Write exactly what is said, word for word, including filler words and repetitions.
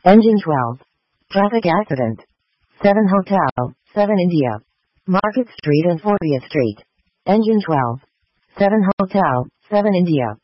Engine twelve. Traffic accident. seven Hotel, seven India. Market Street and fortieth Street. Engine twelve. seven Hotel, seven India.